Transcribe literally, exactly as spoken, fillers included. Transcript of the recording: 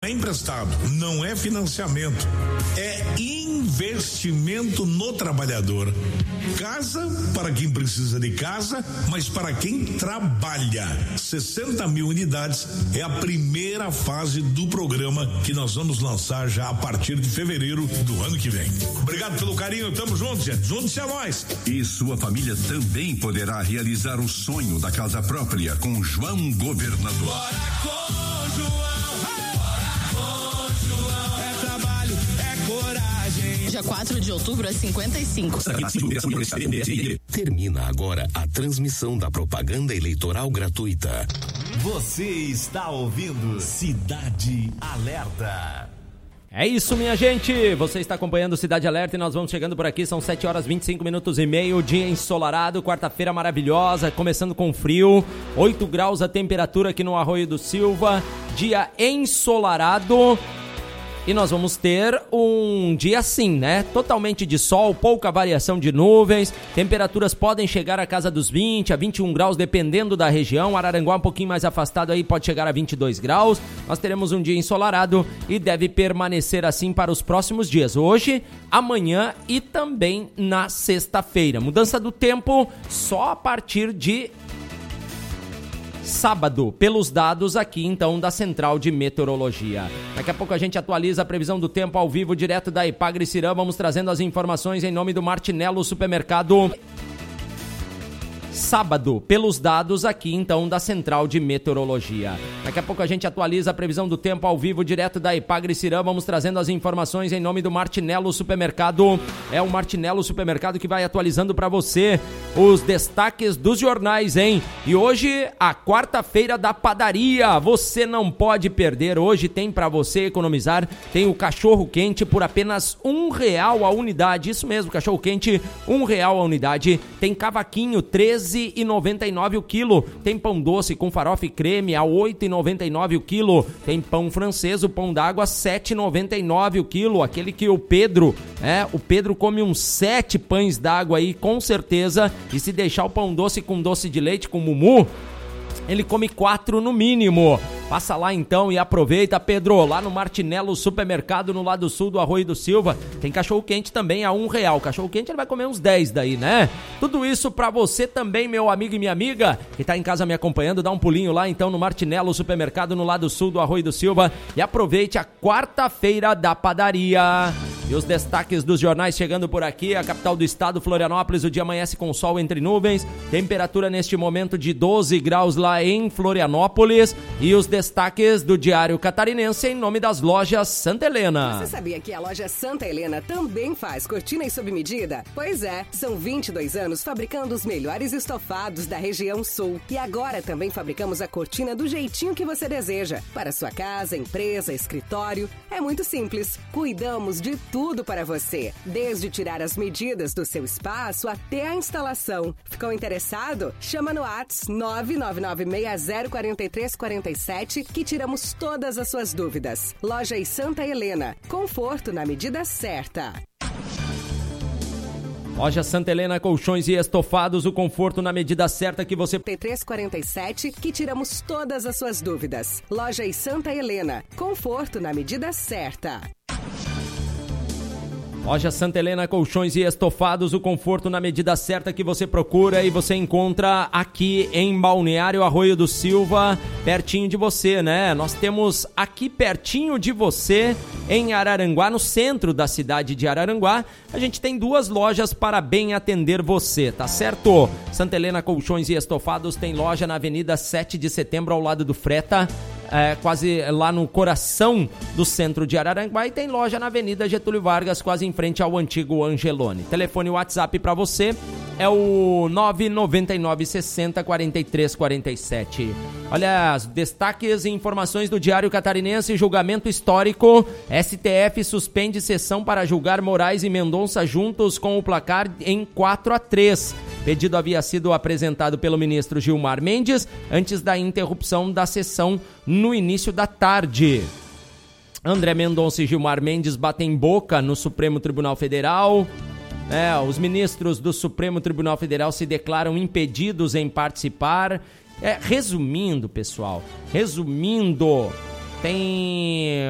é emprestado, não é financiamento, é investimento no trabalhador. Casa para quem precisa de casa, mas para quem trabalha. sessenta mil unidades é a primeira fase do programa que nós vamos lançar já a partir de fevereiro do ano que vem. Obrigado pelo carinho, tamo junto, gente. Junte-se a nós. E sua família também poderá realizar o sonho da casa própria com João Governador. Bora com João, bora com João. É trabalho, é coragem. Dia quatro de outubro às cinquenta e cinco. Termina agora a transmissão da propaganda eleitoral gratuita. Você está ouvindo Cidade Alerta. É isso, minha gente, você está acompanhando Cidade Alerta e nós vamos chegando por aqui, são sete horas e vinte e cinco minutos e meio, dia ensolarado, quarta-feira maravilhosa, começando com frio, oito graus a temperatura aqui no Arroio do Silva, dia ensolarado. E nós vamos ter um dia assim, né? Totalmente de sol, pouca variação de nuvens, temperaturas podem chegar à casa dos vinte a vinte e um graus, dependendo da região. Araranguá um pouquinho mais afastado aí pode chegar a vinte e dois graus. Nós teremos um dia ensolarado e deve permanecer assim para os próximos dias. Hoje, amanhã e também na sexta-feira. Mudança do tempo só a partir de sábado, pelos dados aqui então da Central de Meteorologia. Daqui a pouco a gente atualiza a previsão do tempo ao vivo direto da Ipagre-Cirã. Vamos trazendo as informações em nome do Martinello Supermercado. Sábado, pelos dados aqui então da Central de Meteorologia. Daqui a pouco a gente atualiza a previsão do tempo ao vivo direto da Ipagre-Cirã. Vamos trazendo as informações em nome do Martinello Supermercado. É o Martinello Supermercado que vai atualizando para você os destaques dos jornais, hein? E hoje, a quarta-feira da padaria. Você não pode perder. Hoje tem para você economizar. Tem o cachorro quente por apenas um real a unidade. Isso mesmo, cachorro quente, um real a unidade. Tem cavaquinho, treze reais e noventa e nove o quilo. Tem pão doce com farofa e creme a oito reais e noventa e nove o quilo. Tem pão francês, o pão d'água sete reais e noventa e nove o quilo. Aquele que o Pedro, é, o Pedro come uns sete pães d'água aí, com certeza. E se deixar o pão doce com doce de leite, com mumu, ele come quatro no mínimo. Passa lá então e aproveita, Pedro, lá no Martinello Supermercado, no lado sul do Arroio do Silva. Tem cachorro quente também a um real. Cachorro quente ele vai comer uns dez daí, né? Tudo isso pra você também, meu amigo e minha amiga, que tá em casa me acompanhando. Dá um pulinho lá então no Martinello Supermercado, no lado sul do Arroio do Silva. E aproveite a quarta-feira da padaria. E os destaques dos jornais chegando por aqui. A capital do estado, Florianópolis, o dia amanhece com sol entre nuvens. Temperatura neste momento de doze graus lá em Florianópolis. E os destaques do Diário Catarinense em nome das lojas Santa Helena. Você sabia que a loja Santa Helena também faz cortinas sob medida? Pois é, são vinte e dois anos fabricando os melhores estofados da região sul. E agora também fabricamos a cortina do jeitinho que você deseja. Para sua casa, empresa, escritório. É muito simples. Cuidamos de tudo para você. Desde tirar as medidas do seu espaço até a instalação. Ficou interessado? Chama no WhatsApp nove nove nove seis zero quatro três quatro sete que tiramos todas as suas dúvidas. Lojas Santa Helena. Conforto na medida certa. Loja Santa Helena, colchões e estofados, o conforto na medida certa que você... três quatro sete que tiramos todas as suas dúvidas. Lojas Santa Helena. Conforto na medida certa. Loja Santa Helena, colchões e estofados, o conforto na medida certa que você procura e você encontra aqui em Balneário Arroio do Silva, pertinho de você, né? Nós temos aqui pertinho de você, em Araranguá, no centro da cidade de Araranguá, a gente tem duas lojas para bem atender você, tá certo? Santa Helena, colchões e estofados tem loja na Avenida sete de Setembro, ao lado do Freta, É, quase lá no coração do centro de Araranguá, e tem loja na Avenida Getúlio Vargas, quase em frente ao antigo Angelone. Telefone WhatsApp para você é o nove nove nove seis zero quatro três quatro sete. Olha, os destaques e informações do Diário Catarinense. Julgamento histórico. S T F suspende sessão para julgar Moraes e Mendonça juntos com o placar em quatro a três. Pedido havia sido apresentado pelo ministro Gilmar Mendes antes da interrupção da sessão no início da tarde. André Mendonça e Gilmar Mendes batem boca no Supremo Tribunal Federal. É, os ministros do Supremo Tribunal Federal se declaram impedidos em participar. É, resumindo, pessoal, resumindo, tem